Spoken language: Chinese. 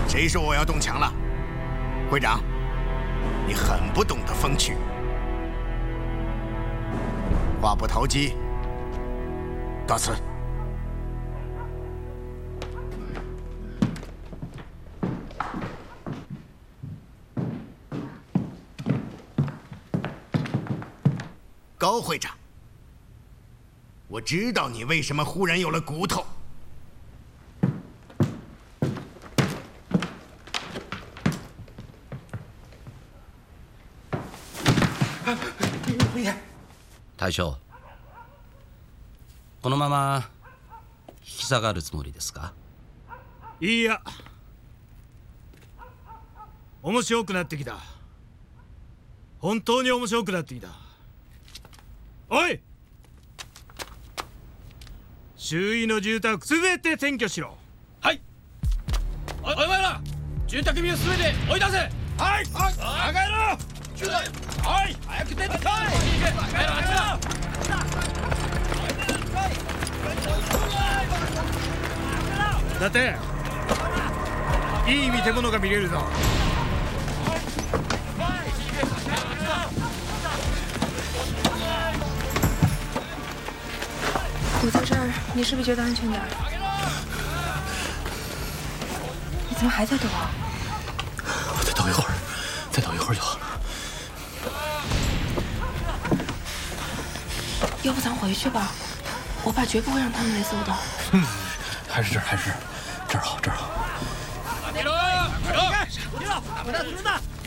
谁说我要动枪了？会长，你很不懂得风趣。话不投机，告辞。高会长，我知道你为什么忽然有了骨头。 大将、このまま引き下がるつもりですか？ いや、面白くなってきた。本当に面白くなってきた。おい、周囲の住宅すべて占拠しろ。 はい。お前ら住宅民をすべて追い出せ。はい。上がろ。はい。早く出てこい。 だっていい見て物が見れるぞ。 我在这儿，你是不是觉得安全点？你怎么还在抖啊？ 我再抖一会儿，再抖一会儿就好了。 要不咱回去吧，我爸绝不会让他们来搜的。 还是这儿好，这儿好。 别动！别动！别动！